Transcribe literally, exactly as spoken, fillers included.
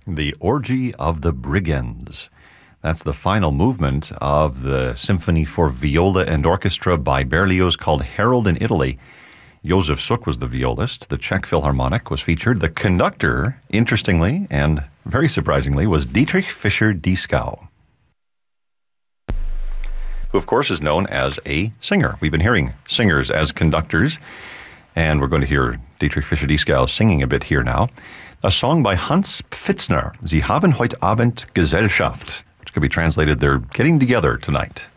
The Orgy of the Brigands. That's the final movement of the symphony for viola and orchestra by Berlioz called Harold in Italy. Josef Suk was the violist. The Czech Philharmonic was featured. The conductor, interestingly and very surprisingly, was Dietrich Fischer-Dieskau, who of course is known as a singer. We've been hearing singers as conductors, and we're going to hear Dietrich Fischer-Dieskau singing a bit here now. A song by Hans Pfitzner, Sie haben heute Abend Gesellschaft, which could be translated, they're getting together tonight.